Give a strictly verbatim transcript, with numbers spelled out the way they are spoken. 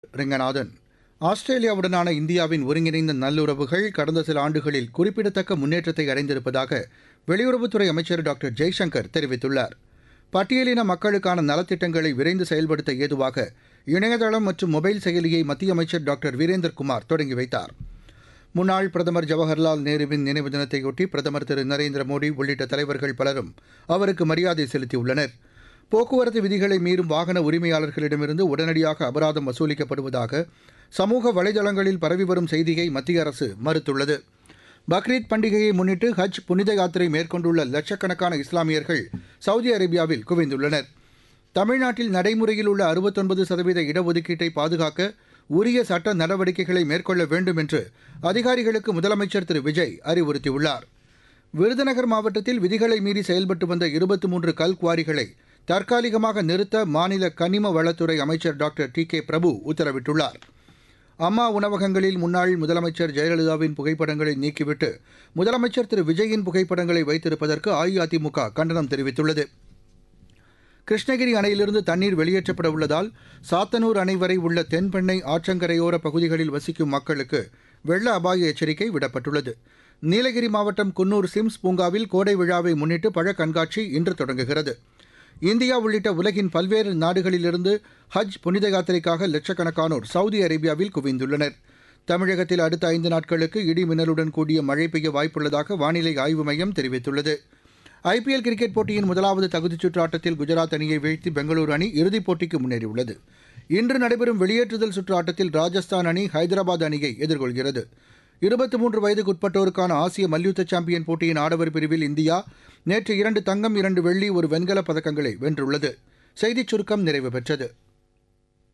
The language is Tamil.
ரெங்கநாதன். ஆஸ்திரேலியாவுடனான இந்தியாவின் ஒருங்கிணைந்த நல்லுறவுகள் கடந்த சில ஆண்டுகளில் குறிப்பிடத்தக்க முன்னேற்றத்தை அடைந்திருப்பதாக வெளியுறவுத்துறை அமைச்சர் டாக்டர் ஜெய்சங்கர் தெரிவித்துள்ளார். பட்டியலின மக்களுக்கான நலத்திட்டங்களை விரைந்து செயல்படுத்த ஏதுவாக இணையதளம் மற்றும் மொபைல் செயலியை மத்திய அமைச்சர் டாக்டர் வீரேந்தர்குமார் தொடங்கி வைத்தார். முன்னாள் பிரதமர் ஜவஹர்லால் நேருவின் நினைவு தினத்தையொட்டி பிரதமர் திரு நரேந்திர மோடி உள்ளிட்ட தலைவர்கள் பலரும் அவருக்கு மரியாதை செலுத்தியுள்ளனர். போக்குவரத்து விதிகளை மீறும் வாகன உரிமையாளர்களிடமிருந்து உடனடியாக அபராதம் வசூலிக்கப்படுவதாக சமூக வலைதளங்களில் பரவி வரும் செய்தியை மத்திய அரசு மறுத்துள்ளது. பக்ரீத் பண்டிகையை முன்னிட்டு ஹஜ் புனித யாத்திரை மேற்கொண்டுள்ள லட்சக்கணக்கான இஸ்லாமியர்கள் சவுதி அரேபியாவில் குவிந்துள்ளனர். தமிழ்நாட்டில் நடைமுறையில் உள்ள அறுபத்தொன்பது சதவீத இடஒதுக்கீட்டை பாதுகாக்க உரிய சட்ட நடவடிக்கைகளை மேற்கொள்ள வேண்டும் என்று அதிகாரிகளுக்கு முதலமைச்சர் திரு விஜய் அறிவுறுத்தியுள்ளார். விருதுநகர் மாவட்டத்தில் விதிகளை மீறி செயல்பட்டு வந்த இருபத்தி மூன்று கல்குவாரிகளை தற்காலிகமாக நிறுத்த மாநில கனிம வளத்துறை அமைச்சர் டாக்டர் டி கே பிரபு உத்தரவிட்டுள்ளார். அம்மா உணவகங்களில் முன்னாள் முதலமைச்சர் ஜெயலலிதாவின் புகைப்படங்களை நீக்கிவிட்டு முதலமைச்சர் திரு விஜயின் புகைப்படங்களை வைத்திருப்பதற்கு அஇஅதிமுக கண்டனம் தெரிவித்துள்ளது. கிருஷ்ணகிரி அணையிலிருந்து தண்ணீர் வெளியேற்றப்பட உள்ளதால் சாத்தனூர் அணை வரை உள்ள தென்பெண்ணை ஆற்றங்கரையோர பகுதிகளில் வசிக்கும் மக்களுக்கு வெள்ள அபாய எச்சரிக்கை விடப்பட்டுள்ளது. நீலகிரி மாவட்டம் குன்னூர் சிம்ஸ் பூங்காவில் கோடை விழாவை முன்னிட்டு பழ கண்காட்சி இன்று தொடங்குகிறது. இந்தியா உள்ளிட்ட உலகின் பல்வேறு நாடுகளிலிருந்து ஹஜ் புனித யாத்திரைக்காக லட்சக்கணக்கானோர் சவுதி அரேபியாவில் குவிந்துள்ளனர். தமிழகத்தில் அடுத்த ஐந்து நாட்களுக்கு இடி மின்னலுடன் கூடிய மழை பெய்ய வாய்ப்புள்ளதாக வானிலை ஆய்வு மையம் தெரிவித்துள்ளது. ஐபிஎல் கிரிக்கெட் போட்டியின் முதலாவது தகுதிச்சுற்று ஆட்டத்தில் குஜராத் அணியை வீழ்த்தி பெங்களூரு அணி இறுதிப் போட்டிக்கு முன்னேறியுள்ளது. இன்று நடைபெறும் வெளியேற்றுதல் சுற்று ஆட்டத்தில் ராஜஸ்தான் அணி ஹைதராபாத் அணியை எதிர்கொள்கிறது. இருபத்தி மூன்று வயதுக்குட்பட்டோருக்கான ஆசிய மல்யுத்த சாம்பியன் போட்டியின் ஆடவர் பிரிவில் இந்தியா நேற்று இரண்டு தங்கம் இரண்டு வெள்ளி ஒரு வெண்கலப் பதக்கங்களை வென்றுள்ளது. செய்திச் சுருக்கம் நிறைவு பெற்றது.